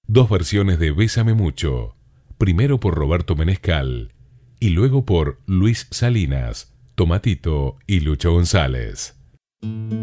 Dos versiones de Bésame Mucho, primero por Roberto Menescal y luego por Luis Salinas, Tomatito y Lucho González.